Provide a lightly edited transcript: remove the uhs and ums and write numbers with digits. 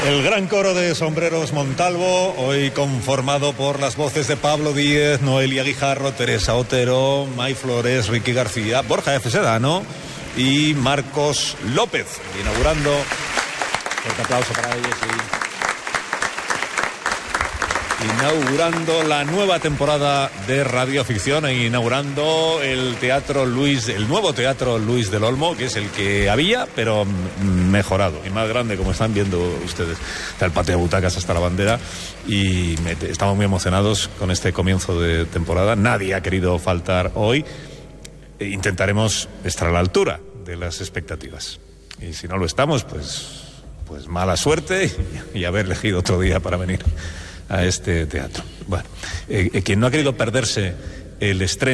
El gran coro de Sombreros Montalvo, hoy conformado por las voces de Pablo Díez, Noelia Guijarro, Teresa Otero, May Flores, Ricky García, Borja F. Sedano y Marcos López, inaugurando. Fuerte aplauso para ellos. Inaugurando la nueva temporada de Radioficción e inaugurando el nuevo Teatro Luis del Olmo, que es el que había, pero mejorado y más grande, como están viendo ustedes. Está el patio de butacas hasta la bandera y estamos muy emocionados con este comienzo de temporada. Nadie ha querido faltar hoy. Intentaremos estar a la altura de las expectativas. Y si no lo estamos, pues mala suerte y haber elegido otro día para venir a este teatro. Bueno, quien no ha querido perderse el estreno